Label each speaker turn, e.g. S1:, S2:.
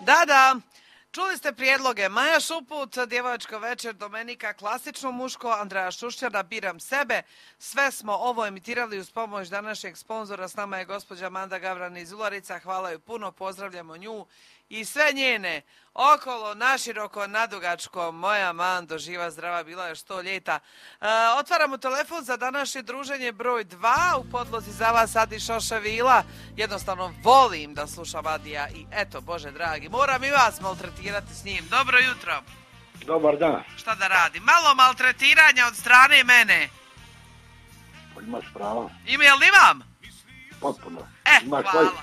S1: Da. Čuli ste prijedloge. Maja Šuput, Djevojačko večer, Domenika, klasično muško, Andreja Šušćana, Biram sebe. Sve smo ovo emitirali uz pomoć današnjeg sponzora. S nama je gospođa Manda Gavran iz Ularica. Hvala ju puno, pozdravljamo nju i sve njene okolo, naširoko, nadugačko. Moja Mando, živa, zdrava, bila je 100 ljeta. Otvaramo telefon za današnje druženje broj 2. U podlozi za vas Adi Šoševila. Jednostavno volim da slušam Adija i eto, Bože dragi, moram i vas maltretirati s njim. Dobro jutro.
S2: Dobar dan.
S1: Šta da radim? Malo maltretiranja od strane mene.
S2: Imaš pravo.
S1: Jel imam?
S2: Potpuno.
S1: Hvala.